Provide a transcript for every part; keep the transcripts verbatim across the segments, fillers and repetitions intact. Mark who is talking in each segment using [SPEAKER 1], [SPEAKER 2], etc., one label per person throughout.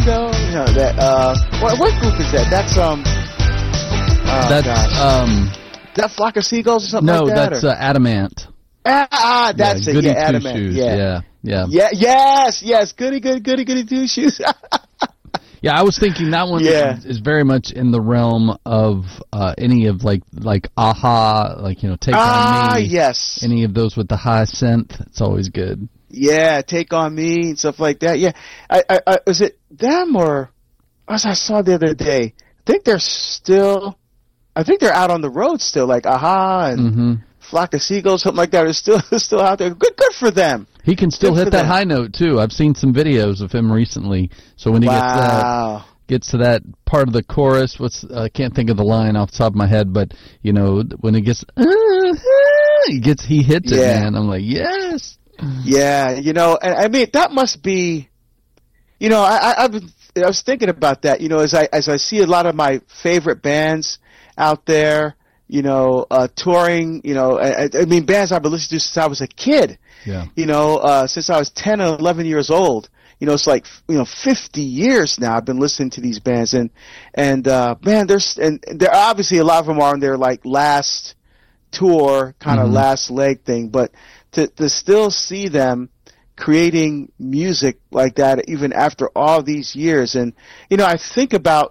[SPEAKER 1] Seagull. You know that. Uh, what, what group is that? That's um. Oh,
[SPEAKER 2] that's
[SPEAKER 1] gosh.
[SPEAKER 2] um.
[SPEAKER 1] That Flock of Seagulls or something
[SPEAKER 2] no,
[SPEAKER 1] like that?
[SPEAKER 2] No, that's uh, Adamant.
[SPEAKER 1] Ah, ah that's
[SPEAKER 2] yeah,
[SPEAKER 1] it.
[SPEAKER 2] Goody
[SPEAKER 1] Yeah,
[SPEAKER 2] Two
[SPEAKER 1] Adamant.
[SPEAKER 2] Shoes.
[SPEAKER 1] Yeah.
[SPEAKER 2] yeah, yeah,
[SPEAKER 1] yeah, yes, yes. Goody, goody, goody, goody Two Shoes.
[SPEAKER 2] Yeah, I was thinking that one
[SPEAKER 1] yeah.
[SPEAKER 2] is, is very much in the realm of uh, any of like like Aha, like you know, Take
[SPEAKER 1] ah,
[SPEAKER 2] on Me.
[SPEAKER 1] yes.
[SPEAKER 2] Any of those with the high synth, it's always good.
[SPEAKER 1] Yeah, Take on Me and stuff like that. Yeah, I, I, I was it them or as I saw the other day. I think they're still. I think they're out on the road still, like Aha and
[SPEAKER 2] mm-hmm.
[SPEAKER 1] Flock of Seagulls, something like that. Is still still out there. Good, good for them.
[SPEAKER 2] He can still
[SPEAKER 1] good
[SPEAKER 2] hit that them. high note too. I've seen some videos of him recently. So when he
[SPEAKER 1] wow.
[SPEAKER 2] gets that gets to that part of the chorus, what's uh, I can't think of the line off the top of my head, but you know when he gets uh, he gets he hits it,
[SPEAKER 1] yeah.
[SPEAKER 2] man. I'm like yes.
[SPEAKER 1] Yeah, you know, and I mean that must be, you know, I, I I've been, I was thinking about that. You know, as I as I see a lot of my favorite bands out there, you know, uh, touring, you know, I, I mean, bands I've been listening to since I was a kid,
[SPEAKER 2] yeah.
[SPEAKER 1] you know, uh, since I was ten or eleven years old, you know, it's like, you know, fifty years now I've been listening to these bands and, and, uh, man, there's, and there obviously a lot of them are on their like last tour, kind of mm-hmm. last leg thing, but to, to still see them creating music like that even after all these years. And, you know, I think about,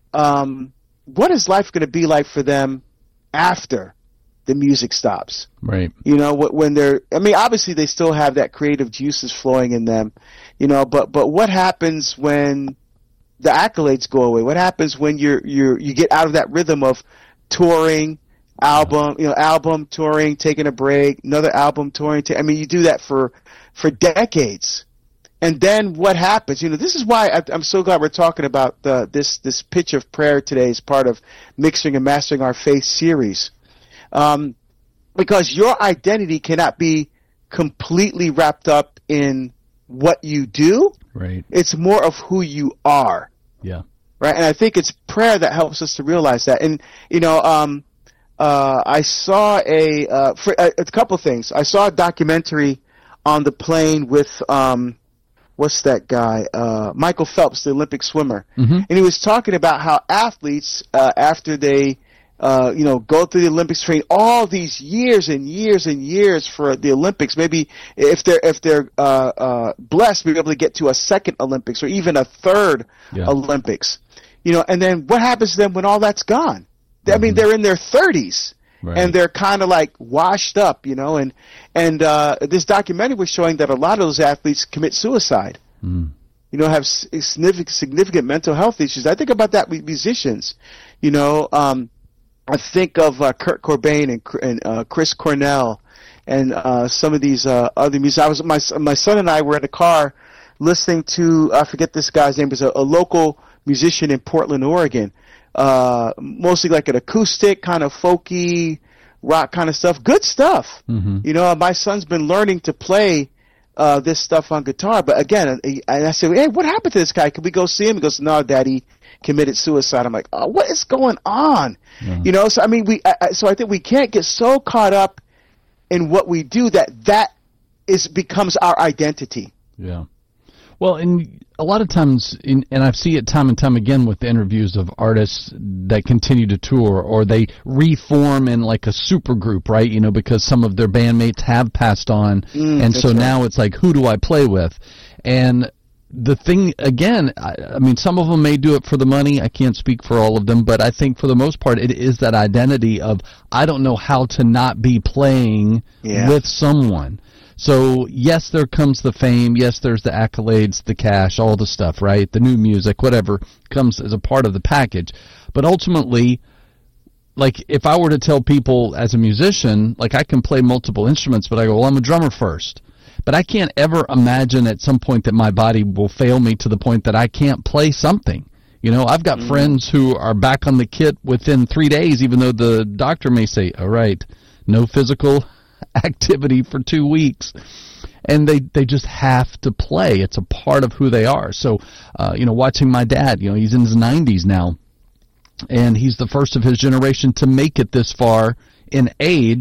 [SPEAKER 1] um, what is life going to be like for them after the music stops?
[SPEAKER 2] Right.
[SPEAKER 1] You know, when they're, I mean, obviously they still have that creative juices flowing in them, you know, but, but what happens when the accolades go away? What happens when you're, you're, you get out of that rhythm of touring, album, you know, album, touring, taking a break, another album, touring, t- I mean, you do that for, for decades. And then what happens? You know, this is why I, I'm so glad we're talking about the, this this pitch of prayer today as part of Mixing and Mastering Our Faith series, um, because your identity cannot be completely wrapped up in what you do.
[SPEAKER 2] Right.
[SPEAKER 1] It's more of who you are.
[SPEAKER 2] Yeah.
[SPEAKER 1] Right. And I think it's prayer that helps us to realize that. And you know, um, uh, I saw a, uh, for, a a couple things. I saw a documentary on the plane with. Um, What's that guy? Uh, Michael Phelps, the Olympic swimmer.
[SPEAKER 2] Mm-hmm.
[SPEAKER 1] And he was talking about how athletes, uh, after they, uh, you know, go through the Olympics, train all these years and years and years for the Olympics. Maybe if they're, if they're, uh, uh, blessed, be able to get to a second Olympics or even a third yeah. Olympics. You know, and then what happens to them when all that's gone? Mm-hmm. I mean, they're in their thirties. Right. And they're kind of like washed up, you know, and and uh, this documentary was showing that a lot of those athletes commit suicide,
[SPEAKER 2] mm.
[SPEAKER 1] you know, have significant significant mental health issues. I think about that with musicians, you know. Um, I think of uh, Kurt Cobain and, and uh, Chris Cornell and uh, some of these uh, other musicians. I was my my son and I were in a car listening to I forget this guy's name. It was a, a local musician in Portland, Oregon. Uh, mostly like an acoustic, kind of folky, rock kind of stuff. Good stuff.
[SPEAKER 2] Mm-hmm.
[SPEAKER 1] You know, my son's been learning to play uh, this stuff on guitar. But again, and I said, hey, what happened to this guy? Can we go see him? He goes, no, Daddy committed suicide. I'm like, oh, what is going on?
[SPEAKER 2] Mm-hmm. You
[SPEAKER 1] know, so I mean, we. I, so I think we can't get so caught up in what we do that that is becomes our identity.
[SPEAKER 2] Yeah. Well, and a lot of times, in, and I see it time and time again with the interviews of artists that continue to tour, or they reform in like a super group, right? You know, because some of their bandmates have passed on,
[SPEAKER 1] mm,
[SPEAKER 2] and so
[SPEAKER 1] right.
[SPEAKER 2] now it's like, who do I play with? And the thing, again, I, I mean, some of them may do it for the money. I can't speak for all of them, but I think for the most part, it is that identity of, I don't know how to not be playing
[SPEAKER 1] yeah.
[SPEAKER 2] with someone. So, yes, there comes the fame, yes, there's the accolades, the cash, all the stuff, right? The new music, whatever, comes as a part of the package. But ultimately, like, if I were to tell people as a musician, like, I can play multiple instruments, but I go, well, I'm a drummer first. But I can't ever imagine at some point that my body will fail me to the point that I can't play something. You know, I've got mm. friends who are back on the kit within three days, even though the doctor may say, all right, no physical activity for two weeks, and they they just have to play. It's a part of who they are. So uh you know, watching my dad, you know, he's in his nineties now, and he's the first of his generation to make it this far in age,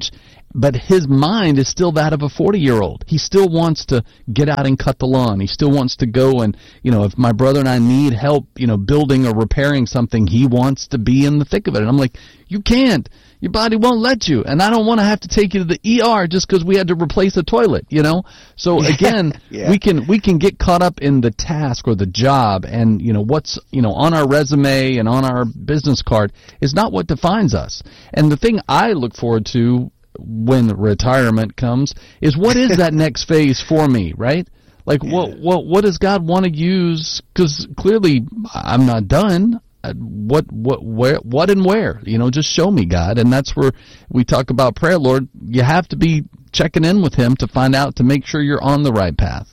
[SPEAKER 2] but his mind is still that of a forty-year-old. He still wants to get out and cut the lawn. He still wants to go and, you know, if my brother and I need help, you know, building or repairing something, he wants to be in the thick of it. And I'm like, you can't. Your body won't let you. And I don't want to have to take you to the E R just because we had to replace a toilet, you know? So again, yeah. we can we can get caught up in the task or the job, and, you know, what's, you know, on our resume and on our business card is not what defines us. And the thing I look forward to when retirement comes is, what is that next phase for me, right? Like, yeah. what what what does God want to use? Because clearly I'm not done. What what where what and where? You know, just show me, God. And that's where we talk about prayer, Lord. You have to be checking in with Him to find out, to make sure you're on the right path.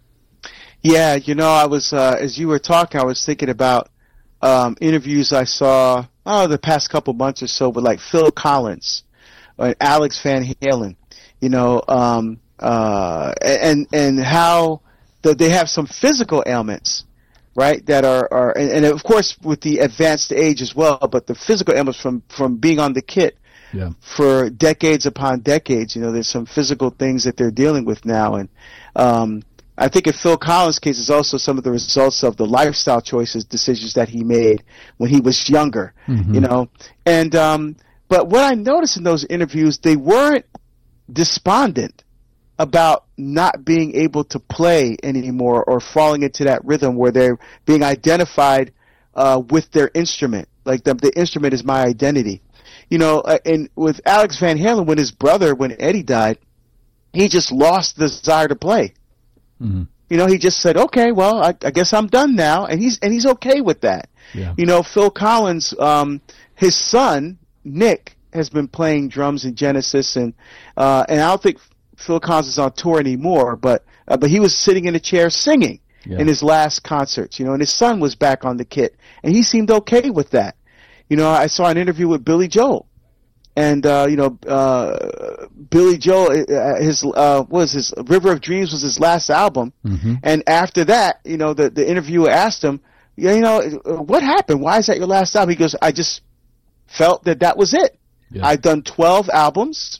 [SPEAKER 1] Yeah, you know, I was uh, as you were talking, I was thinking about um, interviews I saw oh the past couple months or so with like Phil Collins and Alex Van Halen. You know, um, uh, and and how the, they have some physical ailments. Right, that are, are and, and of course with the advanced age as well, but the physical ailments from, from being on the kit yeah. for decades upon decades, you know, there's some physical things that they're dealing with now. And um, I think in Phil Collins' case is also some of the results of the lifestyle choices, decisions that he made when he was younger, mm-hmm. you know. And um, but what I noticed in those interviews, they weren't despondent about not being able to play anymore or falling into that rhythm where they're being identified uh, with their instrument. Like the, the instrument is my identity. You know, uh, and with Alex Van Halen, when his brother, when Eddie died, he just lost the desire to play. Mm-hmm. You know, he just said, okay, well, I, I guess I'm done now. And he's, and he's okay with that. Yeah. You know, Phil Collins, um, his son, Nick, has been playing drums in Genesis, and, uh, and I don't think Phil Collins is on tour anymore, but uh, but he was sitting in a chair singing yeah. in his last concerts, you know, and his son was back on the kit, and he seemed okay with that. You know, I saw an interview with Billy Joel, and uh, you know, uh, Billy Joel, uh, his uh, what was his River of Dreams was his last album, mm-hmm. and after that, you know, the the interviewer asked him, yeah, you know, what happened? Why is that your last album? He goes, I just felt that that was it. Yeah. I'd done twelve albums.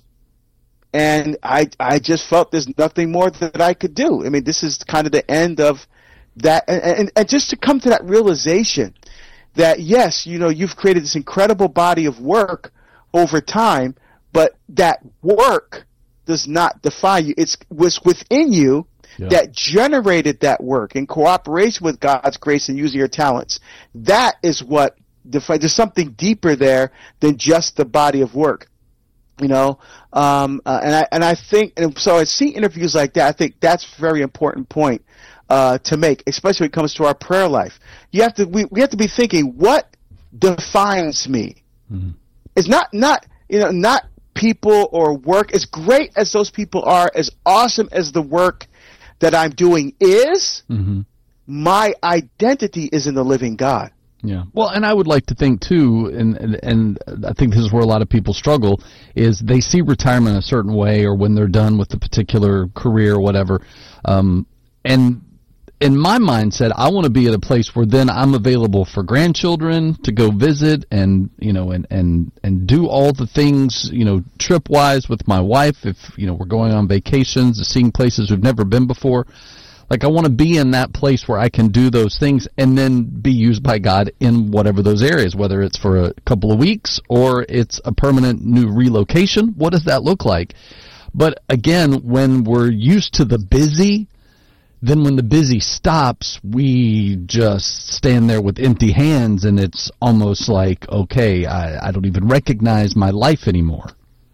[SPEAKER 1] And I I just felt there's nothing more that I could do. I mean, this is kind of the end of that. And, and, and just to come to that realization that, yes, you know, you've created this incredible body of work over time, but that work does not define you. It's was within you yeah. that generated that work in cooperation with God's grace and using your talents. That is what defines. There's something deeper there than just the body of work. You know, um, uh, and I and I think, and so I see interviews like that. I think that's a very important point uh, to make, especially when it comes to our prayer life. You have to we, we have to be thinking, what defines me? Mm-hmm. It's not not you know not people or work. As great as those people are, as awesome as the work that I'm doing is, mm-hmm. my identity is in the living God.
[SPEAKER 2] Yeah. Well, and I would like to think, too, and, and and I think this is where a lot of people struggle, is they see retirement a certain way, or when they're done with a particular career or whatever. Um, and in my mindset, I want to be at a place where then I'm available for grandchildren to go visit and, you know, and, and, and do all the things, you know, trip-wise with my wife. If, you know, we're going on vacations, seeing places we've never been before. Like, I want to be in that place where I can do those things and then be used by God in whatever those areas, whether it's for a couple of weeks or it's a permanent new relocation. What does that look like? But again, when we're used to the busy, then when the busy stops, we just stand there with empty hands, and it's almost like, okay, I, I don't even recognize my life anymore.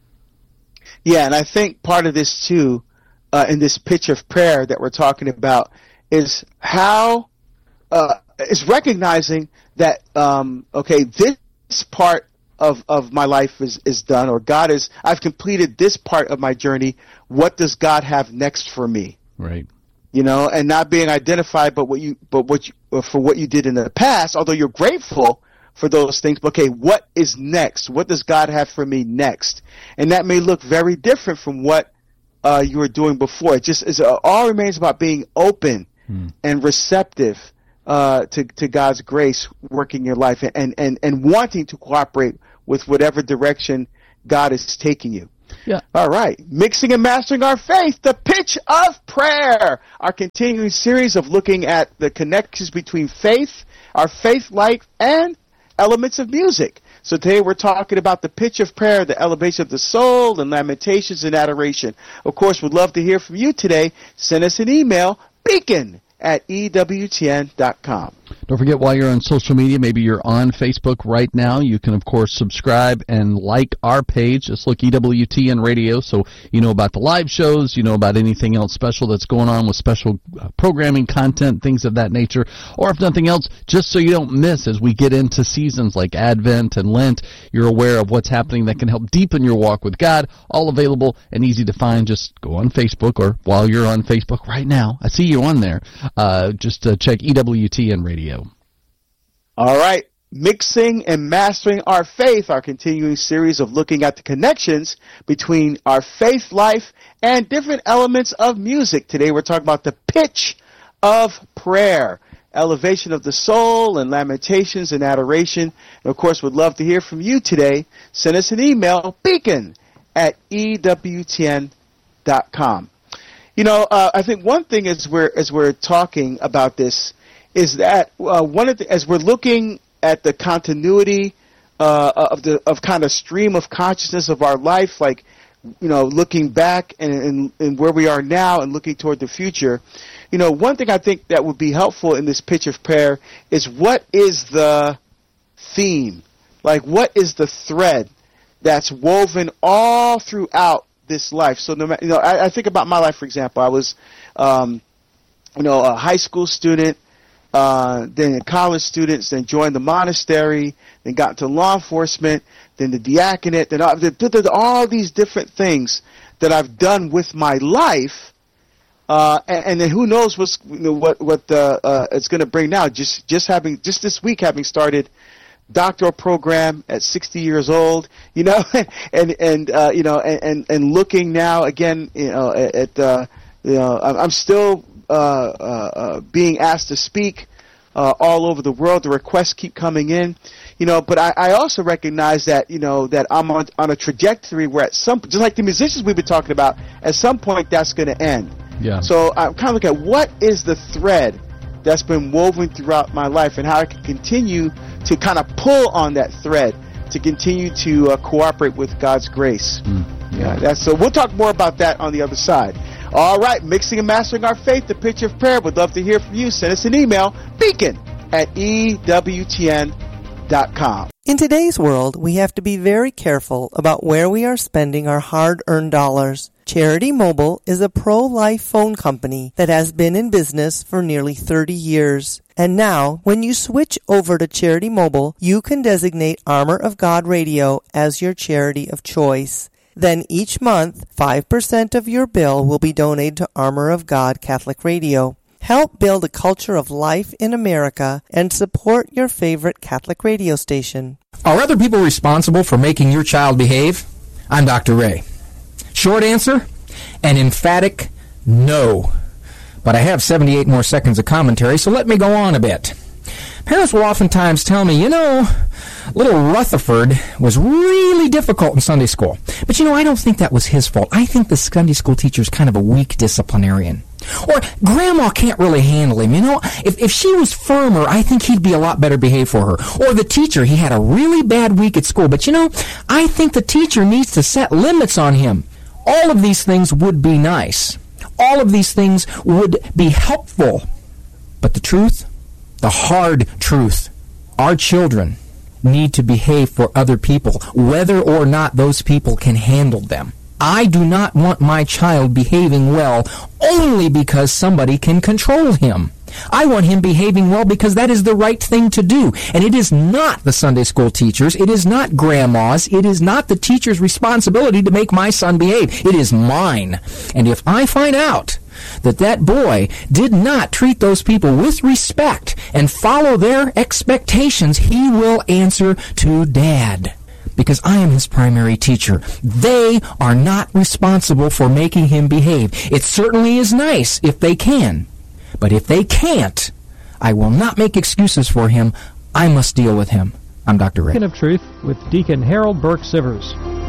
[SPEAKER 1] Yeah, and I think part of this, too, Uh, in this picture of prayer that we're talking about, is how uh, is recognizing that um, okay, this part of of my life is is done, or God is I've completed this part of my journey. What does God have next for me?
[SPEAKER 2] Right.
[SPEAKER 1] You know, and not being identified, but what you but what you for what you did in the past. Although you're grateful for those things, but okay, what is next? What does God have for me next? And that may look very different from what Uh, you were doing before. It just is uh, all remains about being open hmm. and receptive uh, to to God's grace working in your life, and, and and wanting to cooperate with whatever direction God is taking you.
[SPEAKER 2] Yeah.
[SPEAKER 1] All right. Mixing and Mastering Our Faith, the Pitch of Prayer, our continuing series of looking at the connections between faith, our faith life, and elements of music. So today we're talking about the pitch of prayer, the elevation of the soul, and lamentations and adoration. Of course, we'd love to hear from you today. Send us an email, beacon at E W T N dot com.
[SPEAKER 2] Don't forget, while you're on social media, maybe you're on Facebook right now, you can, of course, subscribe and like our page. Just look E W T N Radio so you know about the live shows, you know about anything else special that's going on with special uh, programming, content, things of that nature. Or if nothing else, just so you don't miss as we get into seasons like Advent and Lent, you're aware of what's happening that can help deepen your walk with God. All available and easy to find. Just go on Facebook, or while you're on Facebook right now, I see you on there, uh, just uh, check E W T N Radio.
[SPEAKER 1] All right. Mixing and Mastering Our Faith, our continuing series of looking at the connections between our faith life and different elements of music. Today we're talking about the pitch of prayer, elevation of the soul, and lamentations and adoration. And of course, we'd love to hear from you today. Send us an email, beacon at E W T N dot com. You know, uh, I think one thing as we're, as we're talking about this is that uh, one of the, as we're looking at the continuity uh, of the of kind of stream of consciousness of our life, like, you know, looking back and, and, and where we are now and looking toward the future, you know, one thing I think that would be helpful in this pitch of prayer is what is the theme? Like, what is the thread that's woven all throughout this life? So, no matter, you know, I, I think about my life, for example. I was, um, you know, a high school student, Uh, then a college students, then joined the monastery, then got into law enforcement, then the diaconate, then all, all these different things that I've done with my life, uh, and, and then who knows what's, you know, what what uh, uh, it's going to bring now. Just just having just this week having started doctoral program at sixty years old, you know, and and uh, you know, and, and and looking now again, you know, at, at uh, you know, I'm still. Uh, uh, uh, being asked to speak uh, all over the world. The requests keep coming in, you know. But I, I also recognize that, you know, that I'm on, on a trajectory where at some, just like the musicians we've been talking about, at some point that's going to end.
[SPEAKER 2] Yeah.
[SPEAKER 1] So I'm kind of looking at what is the thread that's been woven throughout my life, and how I can continue to kind of pull on that thread to continue to uh, cooperate with God's grace.
[SPEAKER 2] Mm.
[SPEAKER 1] Yeah. That's so. We'll talk more about that on the other side. All right, Mixing and Mastering Our Faith, the Pitch of Prayer. Would love to hear from you. Send us an email, beacon at E W T N dot com.
[SPEAKER 3] In today's world, we have to be very careful about where we are spending our hard-earned dollars. Charity Mobile is a pro-life phone company that has been in business for nearly thirty years. And now, when you switch over to Charity Mobile, you can designate Armor of God Radio as your charity of choice. Then each month, five percent of your bill will be donated to Armor of God Catholic Radio. Help build a culture of life in America and support your favorite Catholic radio station.
[SPEAKER 4] Are other people responsible for making your child behave? I'm Doctor Ray. Short answer, an emphatic no. But I have seventy-eight more seconds of commentary, so let me go on a bit. Parents will oftentimes tell me, you know, little Rutherford was really difficult in Sunday school. But, you know, I don't think that was his fault. I think the Sunday school teacher is kind of a weak disciplinarian. Or, Grandma can't really handle him. You know, if, if she was firmer, I think he'd be a lot better behaved for her. Or the teacher, he had a really bad week at school. But, you know, I think the teacher needs to set limits on him. All of these things would be nice. All of these things would be helpful. But the truth? The hard truth. Our children need to behave for other people, whether or not those people can handle them. I do not want my child behaving well only because somebody can control him. I want him behaving well because that is the right thing to do. And it is not the Sunday school teachers, it is not grandma's, it is not the teacher's responsibility to make my son behave. It is mine. And if I find out that that boy did not treat those people with respect and follow their expectations, he will answer to Dad. Because I am his primary teacher. They are not responsible for making him behave. It certainly is nice if they can. But if they can't, I will not make excuses for him. I must deal with him. I'm Doctor Ray.
[SPEAKER 5] Beacon of Truth with Deacon Harold Burke Sivers.